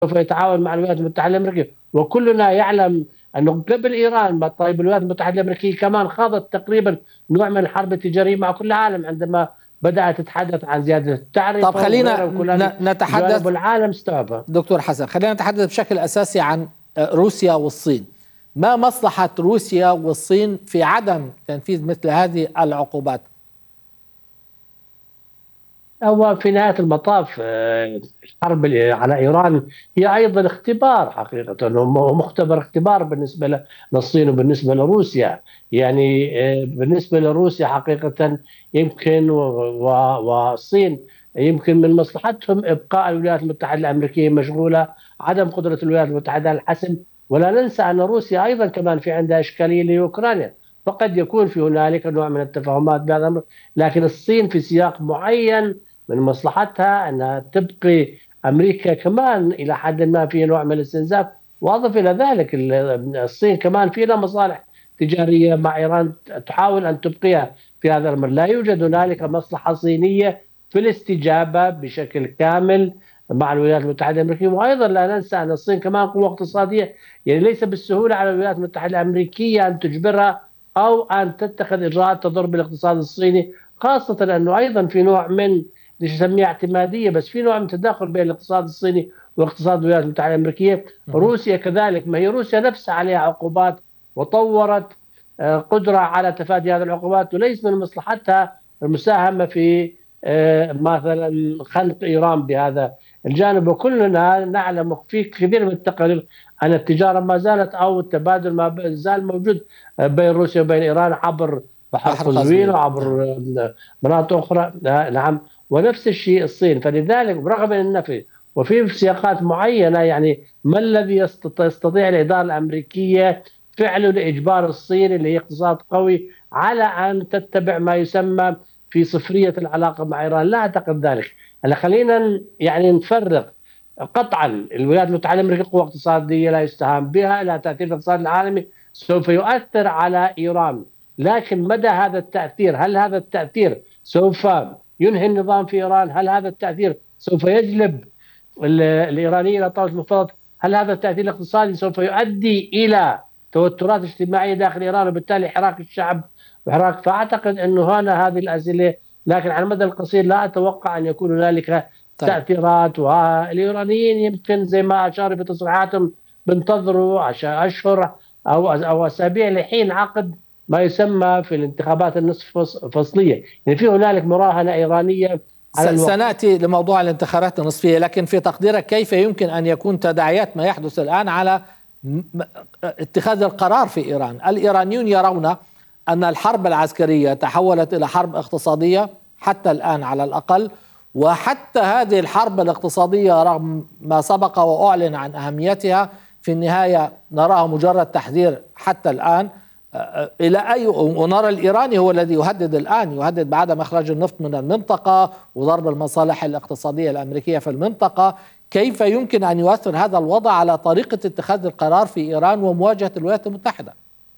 سوف يتعاون مع الولايات المتحدة الأمريكية، وكلنا يعلم أنه قبل إيران ما طيب الولايات المتحدة الأمريكية كمان خاضت تقريبا نوع من الحرب التجارية مع كل العالم عندما بدأت تتحدث عن زيادة طب التعرفة وغيرها، خلينا وكل هذه جوانب نتحدث العالم استوعبها. دكتور حسن، خلينا نتحدث بشكل أساسي عن روسيا والصين. ما مصلحة روسيا والصين في عدم تنفيذ مثل هذه العقوبات؟ هو في نهاية المطاف الحرب على إيران هي أيضا اختبار حقيقة، مختبر اختبار بالنسبة للصين وبالنسبة لروسيا. يعني بالنسبة لروسيا حقيقة يمكن والصين يمكن من مصلحتهم إبقاء الولايات المتحدة الأمريكية مشغولة، عدم قدرة الولايات المتحدة على الحسم. ولا ننسى أن روسيا أيضا كمان في عندها إشكالية لأوكرانيا، فقد يكون في هنالك نوع من التفاهمات بهذا الأمر. لكن الصين في سياق معين من مصلحتها أنها تبقي أمريكا كمان إلى حد ما في نوع من الاستنزاف. وأضف إلى ذلك الصين كمان في لها مصالح تجارية مع إيران تحاول أن تبقيها في هذا الأمر. لا يوجد هنالك مصلحة صينية في الاستجابة بشكل كامل مع الولايات المتحدة الأمريكية. وأيضا لا ننسى أن الصين كمان قوة اقتصادية، يعني ليس بالسهولة على الولايات المتحدة الأمريكية أن تجبرها أو أن تتخذ إجراءات تضر بالاقتصاد الصيني، خاصة أنه أيضا في نوع من مش نسميها اعتماديه، بس في نوع من التداخل بين الاقتصاد الصيني واقتصاد الولايات المتحده الامريكيه. روسيا كذلك، ما هي روسيا نفسها عليها عقوبات وطورت قدره على تفادي هذه العقوبات، وليس من مصلحتها المساهمه في مثلا خنق ايران بهذا الجانب. وكلنا نعلم في كثير من التقارير ان التجاره ما زالت او التبادل ما زال موجود بين روسيا وبين ايران عبر بحر بحر قزوين قزوين، نعم. وعبر مناطق اخرى. نعم. ونفس الشيء الصين. فلذلك برغم من النفي وفي سياقات معينة، يعني ما الذي يستطيع الإدارة الأمريكية فعله لإجبار الصين اللي هي اقتصاد قوي على أن تتبع ما يسمى في صفرية العلاقة مع إيران؟ لا أعتقد ذلك. هلا خلينا يعني نفرق. قطعا الولايات المتحدة الأمريكية قوة اقتصادية لا يستهان بها، لها تأثير في الاقتصاد العالمي، سوف يؤثر على إيران. لكن مدى هذا التأثير، هل هذا التأثير سوف ينهي النظام في إيران؟ هل هذا التأثير سوف يجلب الإيرانيين إلى طاولة المفاوضات؟ هل هذا التأثير الاقتصادي سوف يؤدي إلى توترات اجتماعية داخل إيران وبالتالي حراك الشعب وحراك؟ فأعتقد أنه هنا هذه الأسئلة، لكن على المدى القصير لا أتوقع أن يكون هنالك طيب. تأثيرات. والإيرانيين يمكن زي ما أشاروا في تصريحاتهم بنتظروا أشهر أو أسابيع لحين عقد ما يسمى في الانتخابات النصف فصلية. يعني في هنالك مراهنة إيرانية على الوقت. سنأتي لموضوع الانتخابات النصفية، لكن في تقديرك كيف يمكن أن يكون تداعيات ما يحدث الآن على اتخاذ القرار في إيران؟ الإيرانيون يرون أن الحرب العسكرية تحولت إلى حرب اقتصادية حتى الآن على الأقل، وحتى هذه الحرب الاقتصادية رغم ما سبق وأعلن عن أهميتها في النهاية نراها مجرد تحذير حتى الآن. إلى أي، ونرى الإيراني هو الذي يهدد الآن، يهدد بعدم إخراج النفط من المنطقة وضرب المصالح الاقتصادية الأمريكية في المنطقة. كيف يمكن أن يؤثر هذا الوضع على طريقة اتخاذ القرار في إيران ومواجهة الولايات المتحدة؟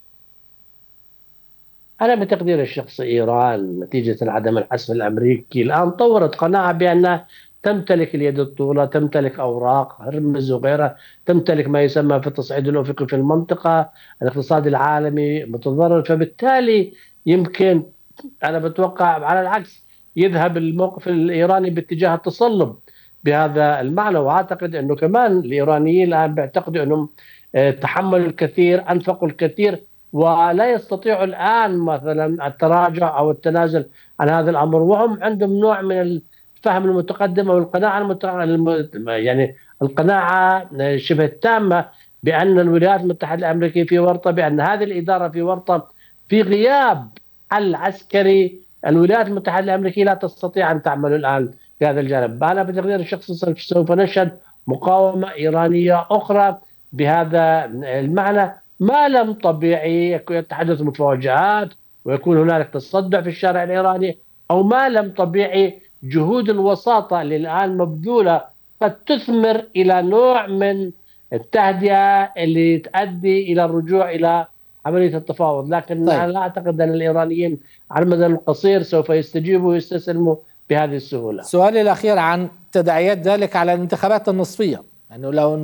أنا بتقدير الشخصي إيران نتيجة عدم الحسم الأمريكي الآن طورت قناعة بأنها تمتلك اليد الطولى، تمتلك أوراق هرمز وغيرها، تمتلك ما يسمى في التصعيد الأفقي في المنطقة، الاقتصاد العالمي متضرر. فبالتالي يمكن أنا بتوقع على العكس يذهب الموقف الإيراني باتجاه التصلب بهذا المعنى. وأعتقد أنه كمان الإيرانيين الآن بيعتقدوا أنهم تحملوا الكثير، أنفقوا الكثير، ولا يستطيعوا الآن مثلا التراجع أو التنازل عن هذا الأمر. وهم عندهم نوع من الفهم المتقدم أو القناعة يعني القناعة شبه التامة بأن الولايات المتحدة الأمريكية في ورطة، بأن هذه الإدارة في ورطة. في غياب حل عسكري الولايات المتحدة الأمريكية لا تستطيع أن تعمل الآن في هذا الجانب. أنا بتقدير الشخصي سوف نشهد مقاومة إيرانية أخرى بهذا المعنى، ما لم طبيعي يتحدث مفاجآت ويكون هنالك تصدع في الشارع الإيراني، أو ما لم طبيعي جهود الوساطة اللي الآن مبذولة قد تثمر إلى نوع من التهدئة اللي تؤدي إلى الرجوع إلى عملية التفاوض. لكن طيب، أنا لا أعتقد أن الإيرانيين على المدى القصير سوف يستجيبوا ويستسلموا بهذه السهولة. سؤالي الأخير عن تداعيات ذلك على الانتخابات النصفية. أنه لو